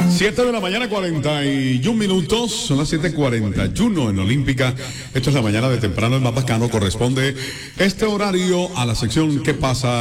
7 de la mañana, 41 minutos. Son las 7:41 en Olímpica. Esto es la mañana de temprano, el más bacano. Corresponde este horario a la sección ¿Qué pasa